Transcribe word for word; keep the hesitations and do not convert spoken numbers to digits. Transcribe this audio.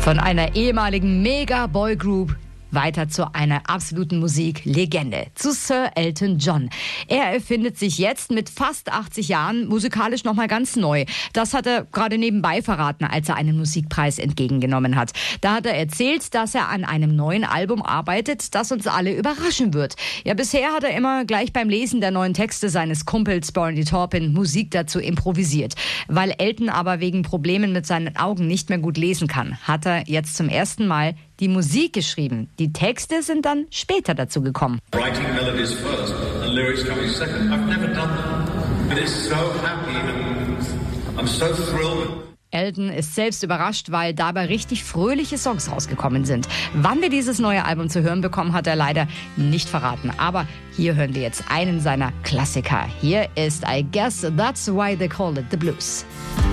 Von einer ehemaligen Mega-Boy-Group weiter zu einer absoluten Musiklegende, zu Sir Elton John. Er erfindet sich jetzt mit fast achtzig Jahren musikalisch nochmal ganz neu. Das hat er gerade nebenbei verraten, als er einen Musikpreis entgegengenommen hat. Da hat er erzählt, dass er an einem neuen Album arbeitet, das uns alle überraschen wird. Ja, bisher hat er immer gleich beim Lesen der neuen Texte seines Kumpels Bernie Taupin Musik dazu improvisiert. Weil Elton aber wegen Problemen mit seinen Augen nicht mehr gut lesen kann, hat er jetzt zum ersten Mal die Musik geschrieben. Die Texte sind dann später dazu gekommen. Writing melodies first and lyrics coming second. I've never done that. But it's so happy and I'm so thrilled. Elton ist selbst überrascht, weil dabei richtig fröhliche Songs rausgekommen sind. Wann wir dieses neue Album zu hören bekommen, hat er leider nicht verraten. Aber hier hören wir jetzt einen seiner Klassiker. Hier ist I Guess That's Why They Call It The Blues.